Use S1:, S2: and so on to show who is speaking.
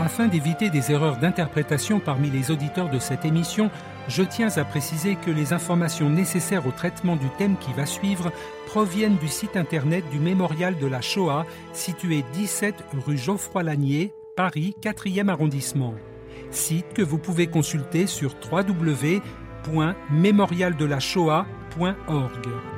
S1: Afin d'éviter des erreurs d'interprétation parmi les auditeurs de cette émission, je tiens à préciser que les informations nécessaires au traitement du thème qui va suivre proviennent du site internet du Mémorial de la Shoah, situé 17 rue Geoffroy-Lanier, Paris, 4e arrondissement. Site que vous pouvez consulter sur www.mémorialdelashoah.org.